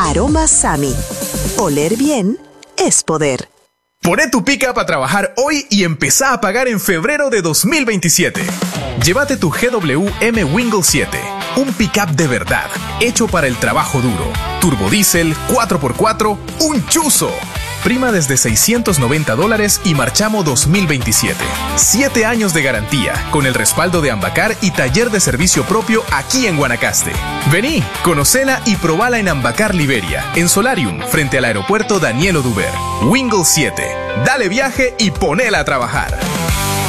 Aroma Sami. Oler bien es poder. Poné tu pickup a trabajar hoy y empezá a pagar en febrero de 2027. Llévate tu GWM Wingle 7, un pickup de verdad, hecho para el trabajo duro. Turbodiesel, 4x4, un chuzo. Prima desde $690 y marchamo 2027. 7 años de garantía, con el respaldo de Ambacar y taller de servicio propio aquí en Guanacaste. Vení, conocela y probala en Ambacar Liberia, en Solarium, frente al aeropuerto Daniel Oduber. Wingle 7. Dale viaje y ponela a trabajar.